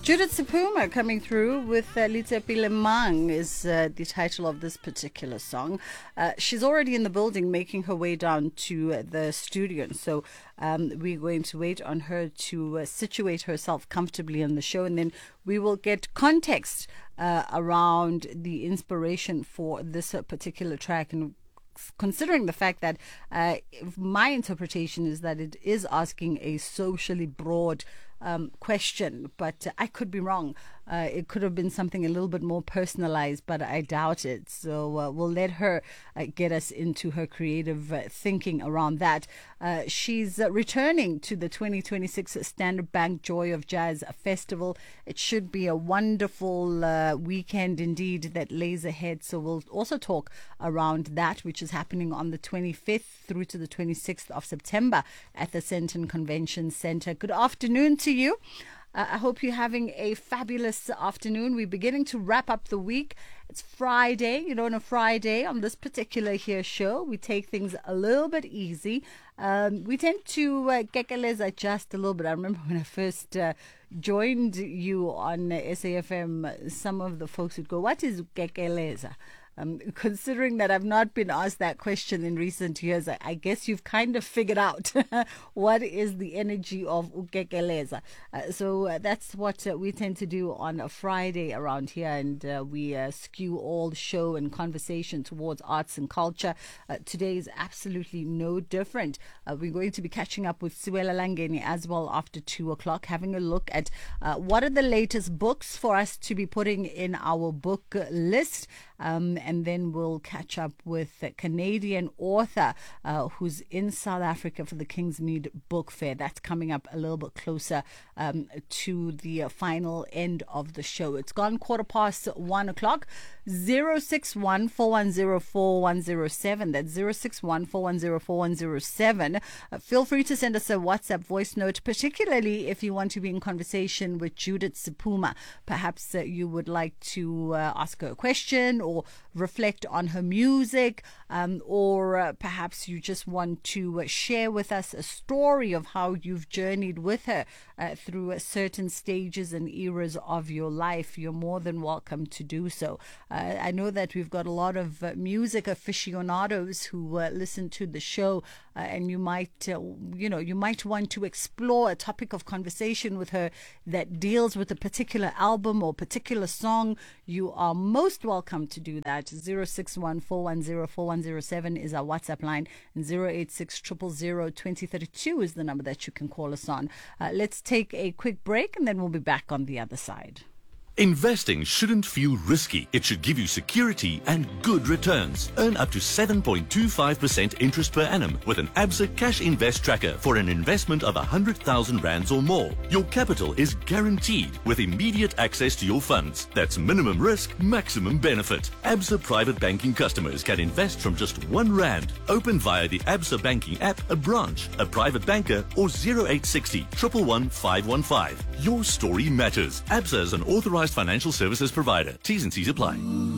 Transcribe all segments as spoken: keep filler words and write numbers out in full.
Judith Sephuma coming through with uh, Litepile Mang is uh, the title of this particular song. Uh, she's already in the building making her way down to uh, the studio. So um, we're going to wait on her to uh, situate herself comfortably on the show, and then we will get context uh, around the inspiration for this uh, particular track. And considering the fact that uh, my interpretation is that it is asking a socially broad um, question, but uh, I could be wrong. Uh, it could have been something a little bit more personalized, but I doubt it. So uh, we'll let her uh, get us into her creative uh, thinking around that. Uh, she's uh, returning to the twenty twenty-six Standard Bank Joy of Jazz Festival. It should be a wonderful uh, weekend indeed that lays ahead. So we'll also talk around that, which is happening on the twenty-fifth through to the twenty-sixth of September at the Sandton Convention Center. Good afternoon to you. Uh, I hope you're having a fabulous afternoon. We're beginning to wrap up the week. It's Friday. You know, on a Friday on this particular here show, we take things a little bit easy. Um, we tend to uh, kekeleza just a little bit. I remember when I first uh, joined you on uh, S A F M, some of the folks would go, "What is kekeleza?" Um, considering that I've not been asked that question in recent years, I, I guess you've kind of figured out what is the energy of ukekeleza. Uh, so uh, that's what uh, we tend to do on a Friday around here, and uh, we uh, skew all show and conversation towards arts and culture. Uh, today is absolutely no different. Uh, we're going to be catching up with Siwela Langeni as well after two o'clock, having a look at uh, what are the latest books for us to be putting in our book list. Um, and then we'll catch up with a Canadian author uh, who's in South Africa for the Kingsmead Book Fair. That's coming up a little bit closer um, to the uh, final end of the show. It's gone quarter past one o'clock. zero six one, four one zero, four one zero seven. That's zero six one, four one zero, four one zero seven. Uh, feel free to send us a WhatsApp voice note, particularly if you want to be in conversation with Judith Sephuma. Perhaps uh, you would like to uh, ask her a question or reflect on her music, um, or uh, perhaps you just want to uh, share with us a story of how you've journeyed with her uh, through uh, certain stages and eras of your life. You're more than welcome to do so. Uh, I know that we've got a lot of uh, music aficionados who uh, listen to the show, uh, and you might, uh, you know, you might want to explore a topic of conversation with her that deals with a particular album or particular song. You are most welcome to do that. zero six one, four one zero, four one zero seven is our WhatsApp line, and zero eight six, zero zero zero, two zero three two is the number that you can call us on. Uh, let's take a quick break, and then we'll be back on the other side. Investing shouldn't feel risky. It should give you security and good returns. Earn up to seven point two five percent interest per annum with an Absa Cash Invest Tracker for an investment of one hundred thousand rands or more. Your capital is guaranteed with immediate access to your funds. That's minimum risk, maximum benefit. Absa Private Banking customers can invest from just one rand. Open via the Absa Banking app, a branch, a private banker, or zero eight six zero, one one one, five one five. Your story matters. Absa is an authorized financial services provider. T's and C's apply.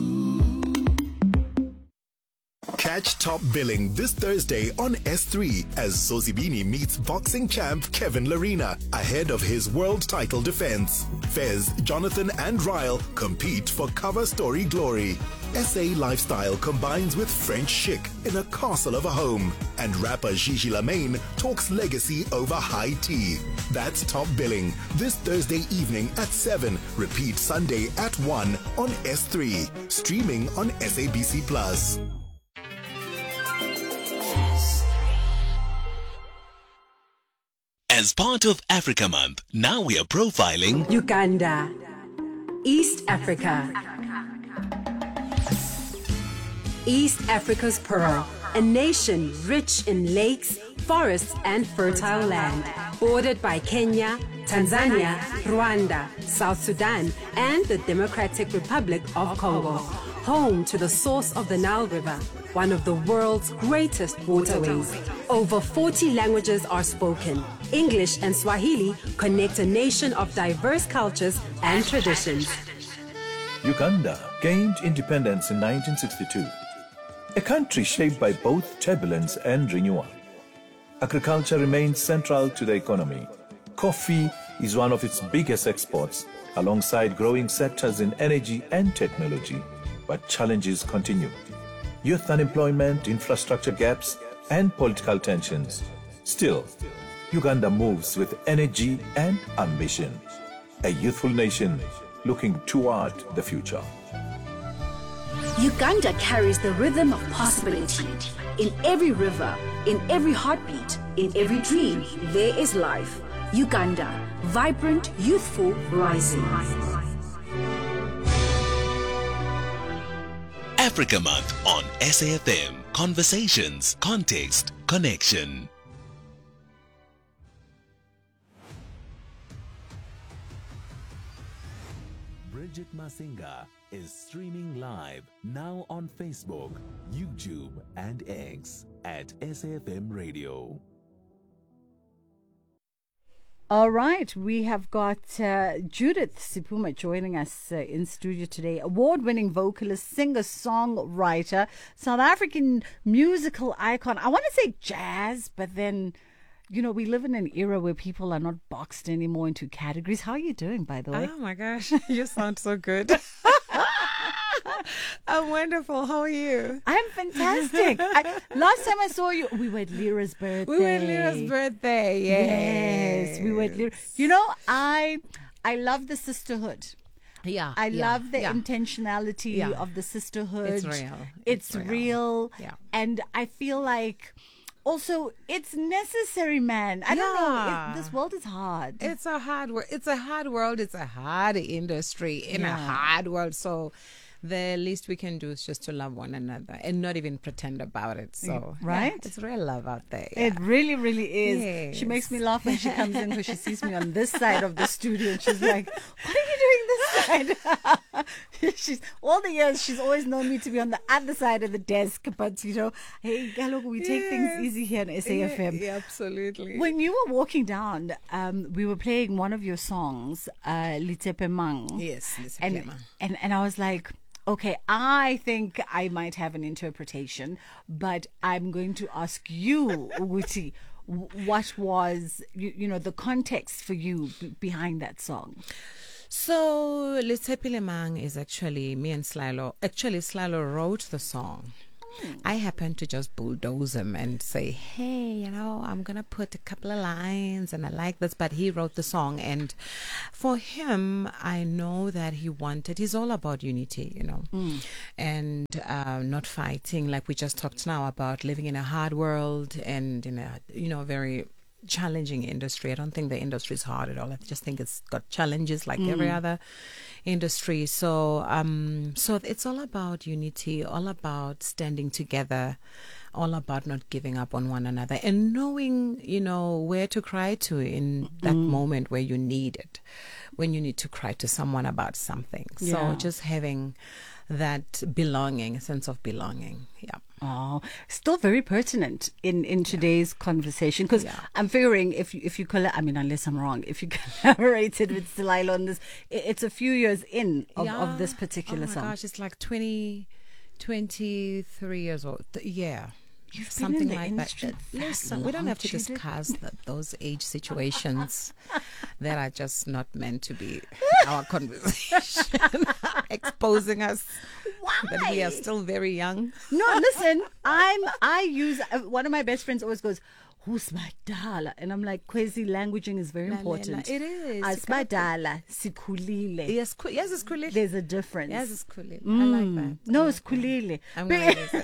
Catch Top Billing this Thursday on S three as Zozibini meets boxing champ Kevin Larina ahead of his world title defense. Fez, Jonathan and Ryle compete for cover story glory. S A lifestyle combines with French chic in a castle of a home. And rapper Gigi Lamaine talks legacy over high tea. That's Top Billing this Thursday evening at seven. Repeat Sunday at one on S three. Streaming on S A B C Plus. As part of Africa Month, now we are profiling Uganda, East Africa. East Africa's pearl, a nation rich in lakes, forests, and fertile land. Bordered by Kenya, Tanzania, Rwanda, South Sudan, and the Democratic Republic of Congo. Home to the source of the Nile River, one of the world's greatest waterways. Over forty languages are spoken. English and Swahili connect a nation of diverse cultures and traditions. Uganda gained independence in nineteen sixty-two. A country shaped by both turbulence and renewal. Agriculture remains central to the economy. Coffee, is one of its biggest exports, alongside growing sectors in energy and technology. But challenges continue. Youth unemployment, infrastructure gaps, and political tensions. Still, Uganda moves with energy and ambition. A youthful nation looking toward the future. Uganda carries the rhythm of possibility. In every river, in every heartbeat, in every dream, there is life. Uganda, vibrant, youthful, rising. Africa Month on S A F M. Conversations, context, connection. Bridget Masinga is streaming live now on Facebook, YouTube, and X at S A F M Radio. All right, we have got uh, Judith Sipuma joining us uh, in studio today. Award-winning vocalist, singer, songwriter, South African musical icon. I want to say jazz, but then, you know, we live in an era where people are not boxed anymore into categories. How are you doing, by the way? Oh my gosh, you sound so good. I'm wonderful. How are you? I'm fantastic. I, last time I saw you, we were at Lyra's birthday. We were at Lyra's birthday. Yes. Yes, we were at Lyra. You know, I I love the sisterhood. Yeah. I yeah, love the yeah. intentionality Yeah. of the sisterhood. It's real. It's, It's real. real. Yeah. And I feel like also it's necessary, man. I don't know. Yeah. It, this world is hard. It's a hard world. It's a hard world. It's a hard industry in Yeah. a hard world. So the least we can do is just to love one another and not even pretend about it. So Right? yeah, it's real love out there. It yeah. really, really is. She Yes. makes me laugh when she comes in because she sees me on this side of the studio and she's like, what are you doing this side? she's all the years she's always known me to be on the other side of the desk. But, you know, hey, Galoko, we take things Yes. easy here on S A F M. Yeah, yeah, absolutely. When you were walking down, um, we were playing one of your songs, uh, Litsepe Mang. Yes, Litsepe and, Mang. and and I was like, okay, I think I might have an interpretation, but I'm going to ask you, Uguti, what was you, you know the context for you b- behind that song? So, Litsepe Mang is actually me and Slilo. Actually, Slilo wrote the song. I happened to just bulldoze him and say, hey, you know, I'm going to put a couple of lines and I like this. But he wrote the song. And for him, I know that he wanted, he's all about unity, you know, mm. and uh, not fighting. Like we just talked now about living in a hard world and in a, you know, very challenging industry. I don't think the industry is hard at all. I just think it's got challenges like mm. every other industry. So um so it's all about unity, all about standing together, all about not giving up on one another and knowing, you know, where to cry to in that mm. moment where you need it, when you need to cry to someone about something. Yeah. So just having that belonging, sense of belonging. Yeah. Oh, still very pertinent in, in today's yeah. conversation because yeah. I'm figuring if you if you colla- I mean unless I'm wrong, if you collaborated with Slilo on this, it, it's a few years in of, yeah. of this particular oh my song. Gosh, it's like twenty, twenty-three years old. Yeah. You've Something been in the like industry that. that Listen, we don't have to long, Judith. discuss that, those age situations that are just not meant to be our conversation, exposing us Why? that we are still very young. No, listen, I'm I use uh, one of my best friends always goes, who's badala? And I'm like, Kwezi, languaging is very Lalela. important. It is. As badala, sikulile. Yes, ku- yes, it's cool. There's a difference. Yes, it's cool. Mm. I like that. No, I it's like that. kulile. I'm But- going to use it.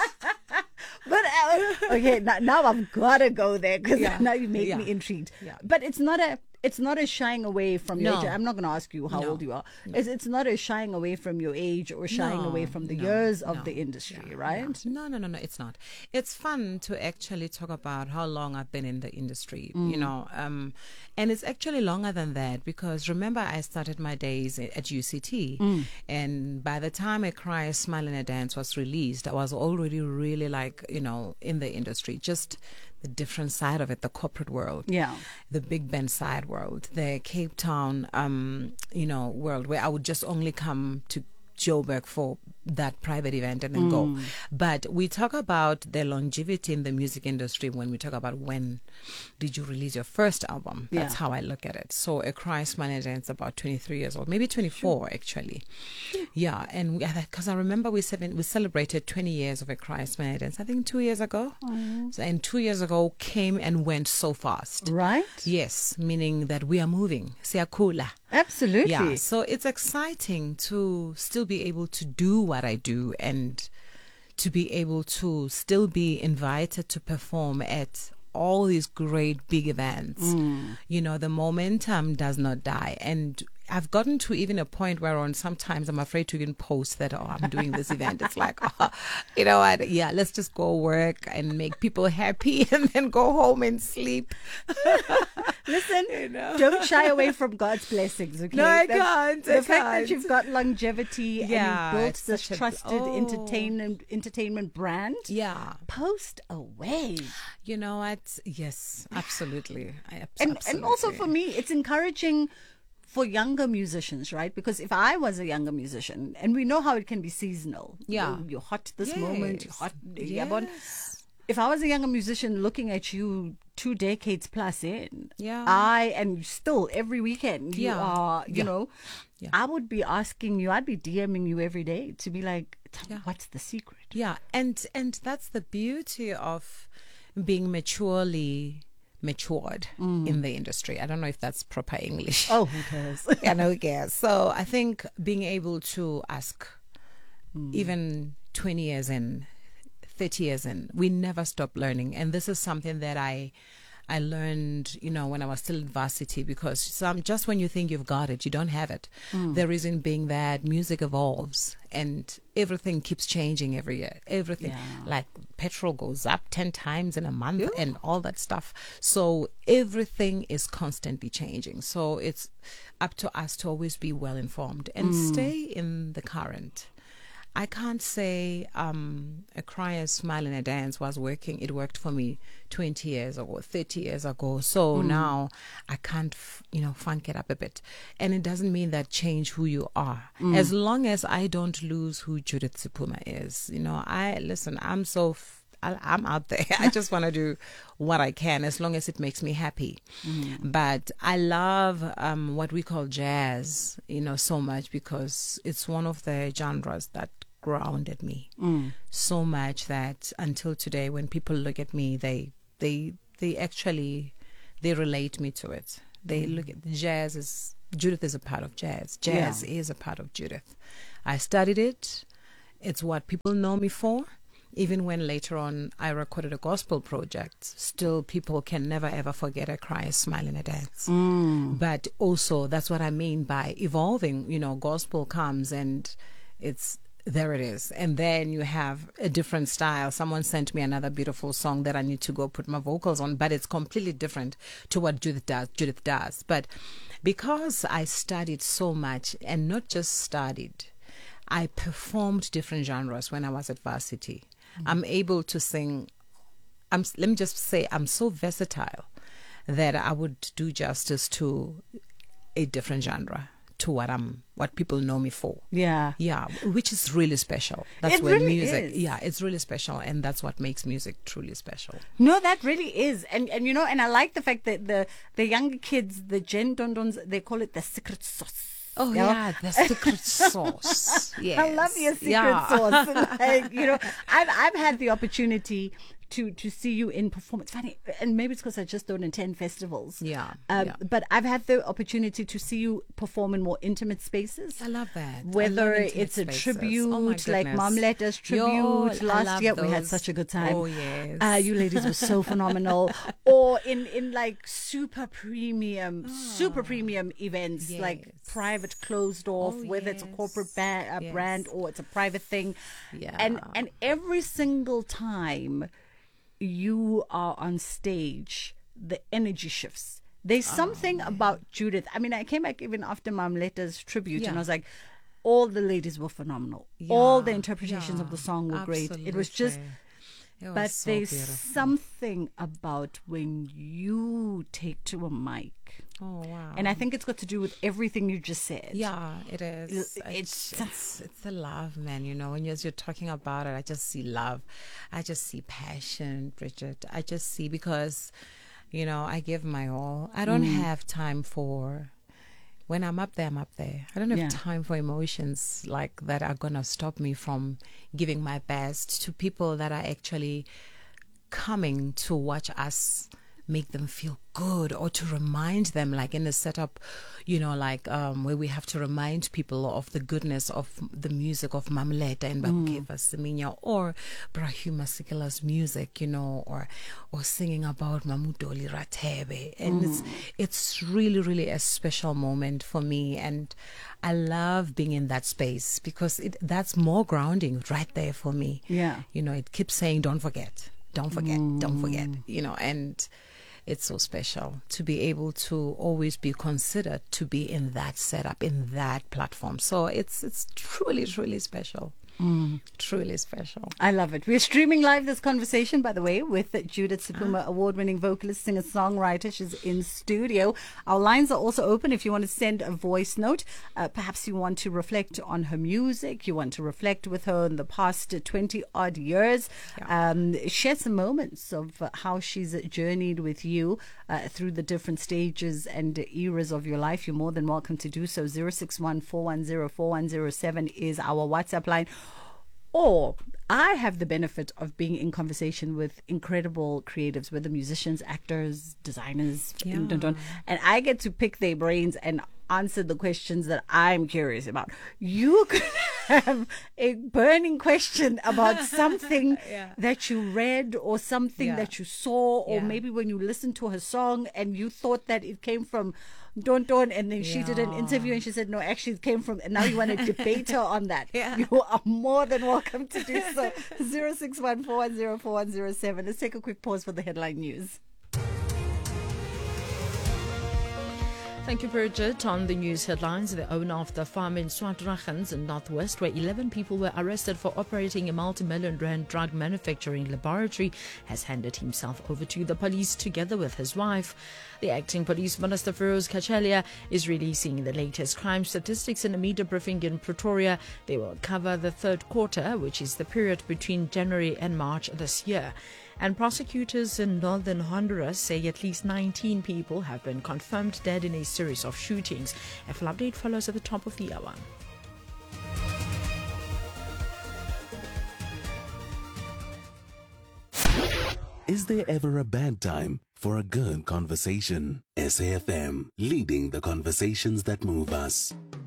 But uh, okay, now, now I've got to go there because Yeah. now you make Yeah. me intrigued. Yeah. But it's not a it's not a shying away from your No. age. I'm not going to ask you how No. old you are. It's, it's not a shying away from your age or shying No, away from the no, years of no. the industry, Yeah, right? No, no, no, no, it's not. It's fun to actually talk about how long I've been in the industry, you know, um, and it's actually longer than that because remember I started my days at U C T and by the time A Cry, A Smile and a Dance was released, I was already really like, you know, in the industry, just the different side of it, the corporate world, Yeah. the big band side world, the Cape Town, um, you know, world where I would just only come to Joburg for that private event and then go. But we talk about the longevity in the music industry when we talk about when did you release your first album. That's Yeah. how I look at it. So A Cry, Smile and Dance about twenty-three years old, maybe twenty-four actually. Yeah, and because I remember we seven, we celebrated twenty years of A Cry, Smile and Dance, I think two years ago. So, and two years ago came and went so fast. Right? Yes, meaning that we are moving. Siyakhula. Absolutely. Yeah, so it's exciting to still be able to do what I do and to be able to still be invited to perform at all these great big events. You know, the momentum does not die. And I've gotten to even a point where on sometimes I'm afraid to even post that, oh, I'm doing this event. It's like, oh, you know what? Yeah, let's just go work and make people happy and then go home and sleep. Listen, You know. don't shy away from God's blessings, okay? No, I The- can't, The I fact can't. that you've got longevity Yeah, and you've built it's this such a- trusted oh. entertainment entertainment brand, Yeah. post away. You know what? Yes, absolutely. I abs- And and also absolutely. for me, it's encouraging for younger musicians, right? Because if I was a younger musician, and we know how it can be seasonal. Yeah. You're, you're hot this moment, you're Yes. hot. Yabon. Yes. If I was a younger musician looking at you two decades plus in, Yeah. I and still every weekend you Yeah. are, you Yeah. know, Yeah. I would be asking you, I'd be DMing you every day to be like, "Tell me, Yeah. what's the secret?" Yeah, and and that's the beauty of being maturely matured in the industry. I don't know if that's proper English. Oh, who cares? I know, yes. So I think being able to ask, even twenty years in, thirty years in, we never stop learning. And this is something that I I learned, you know, when I was still in varsity, because some just when you think you've got it, you don't have it. The reason being that music evolves and everything keeps changing every year. Everything. Yeah. Like petrol goes up ten times in a month and all that stuff. So everything is constantly changing. So it's up to us to always be well informed and stay in the current. I can't say um, A Cry, a Smile and a Dance was working. It worked for me twenty years or thirty years ago. So now I can't, f- you know, funk it up a bit. And it doesn't mean that change who you are. As long as I don't lose who Judith Sipuma is. You know, I, listen, I'm so... F- I- I'm out there. I just want to do what I can as long as it makes me happy. But I love um, what we call jazz, you know, so much because it's one of the genres that grounded me so much that until today, when people look at me, they they they actually they relate me to it. They look at jazz as Judith is a part of jazz. Jazz Yeah. is a part of Judith. I studied it. It's what people know me for. Even when later on I recorded a gospel project, still people can never ever forget A Cry, a Smile and a Dance. But also that's what I mean by evolving. You know, gospel comes and it's there it is. And then you have a different style. Someone sent me another beautiful song that I need to go put my vocals on, but it's completely different to what Judith does. Judith does. But because I studied so much, and not just studied, I performed different genres when I was at varsity. I'm able to sing. I'm, let me just say, I'm so versatile that I would do justice to a different genre, to what I'm, what people know me for. Yeah. Yeah, which is really special. That's It where really music. is. Yeah, it's really special, and that's what makes music truly special. No, that really is, and and you know, and I like the fact that the the younger kids, the Gen Dondons, they call it the secret sauce. Oh You know? yeah, the secret sauce. Yes. I love your secret Yeah. sauce. Like, you know, I've I've had the opportunity to to see you in performance. Funny, and maybe it's because I just don't attend festivals. Yeah, Um, yeah. But I've had the opportunity to see you perform in more intimate spaces. I love that. I Whether love intimate it's a spaces. tribute, Oh, my like goodness. Mamleta's tribute Yo, I last love year, we had those. such a good time. Oh yes. Uh, you ladies were so phenomenal. Or in, in like super premium, super premium events, like Ah. Yes. private closed off, Oh, whether it's a corporate ba- uh, Yes. brand or it's a private thing. Yeah. And and every single time you are on stage, the energy shifts. There's Ah, something about Judith. I mean, I came back even after Mamleta's tribute, and Yeah. I was like, all the ladies were phenomenal. All the Yeah, interpretations of the yeah, song were great. It was just, absolutely. It was but so there's beautiful. something about when you take to a mic Oh, wow. And I think it's got to do with everything you just said. Yeah, it is. It's- It's it's, it's the love, man. You know, when you're, as you're talking about it, I just see love. I just see passion, Bridget. I just see, because, you know, I give my all. I don't have time for, when I'm up there, I'm up there. I don't have Yeah. time for emotions like that are going to stop me from giving my best to people that are actually coming to watch us make them feel good, or to remind them, like in a setup, you know, like um, where we have to remind people of the goodness of the music of Mamleta and Babukeva Seminya, or Brahim Masekela's music, you know, or or singing about Mamudoli Ratebe. And it's it's really, really a special moment for me, and I love being in that space, because it that's more grounding right there for me. Yeah. You know, it keeps saying, don't forget, don't forget, don't forget, you know, and it's so special to be able to always be considered to be in that setup, in that platform. So it's it's truly, truly special. Mm. Truly special. I love it. We're streaming live this conversation, by the way, with Judith Sipuma, award-winning vocalist, singer-songwriter. She's in studio. Our lines are also open if you want to send a voice note. Uh, perhaps you want to reflect on her music. You want to reflect with her in the past twenty-odd years. Yeah. Um, share some moments of uh, how she's journeyed with you uh, through the different stages and eras of your life. You're more than welcome to do so. zero six one, four one zero, four one zero seven is our WhatsApp line. Or I have the benefit of being in conversation with incredible creatives, whether musicians, actors, designers, Yeah. dun, dun, dun, and I get to pick their brains and answer the questions that I'm curious about. You could have a burning question about something Yeah. that you read, or something Yeah. that you saw, or Yeah. maybe when you listened to her song and you thought that it came from Don Don, and then she did an Yeah. interview and she said, no, actually it came from, and now you want to debate her on that. Yeah. You are more than welcome to do so. zero six one, four one zero, four one zero seven. Let's take a quick pause for the headline news. Thank you, Bridget. On the news headlines, the owner of the farm in Swartrakens in Northwest, where eleven people were arrested for operating a multi-million rand drug manufacturing laboratory, has handed himself over to the police together with his wife. The acting police minister, Feroz Kachelia, is releasing the latest crime statistics in a media briefing in Pretoria. They will cover the third quarter, which is the period between January and March this year. And prosecutors in northern Honduras say at least nineteen people have been confirmed dead in a series of shootings. A full update follows at the top of the hour. Is there ever a bad time for a good conversation? S A F M, leading the conversations that move us.